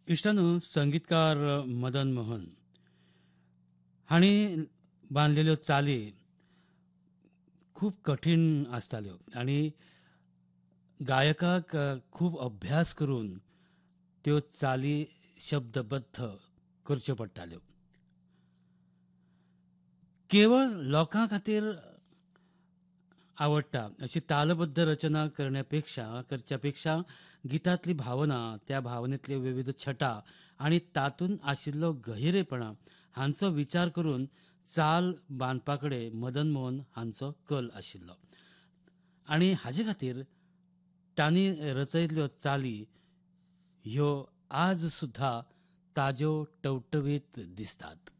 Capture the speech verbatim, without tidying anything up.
इश्टानो संगीतकार मदन मोहन हांणी बांदलेल्यो चाली खूब कठीण आसताल्यो आनी गायकाक अ, खूब अभ्यास करून त्यो चाली शब्दबद्ध करच्यो पडटाल्यो. केवळ लोकां खातीर आवडटा अशी तालबद्ध रचना करण्यापेक्षा करच्या पेक्षा गितांतली भावना, त्या भावनेंतल्यो विविध छटा आनी तातूंत आशिल्लो गहिरेपणा हांचो विचार करून चाल बांदपाकडे मदन मोहन हांचो कल आशिल्लो. आनी हाजे खातीर तांणी रचयल्ल्यो चाली ह्यो आज सुद्धा ताज्यो टवटवीत दिसतात.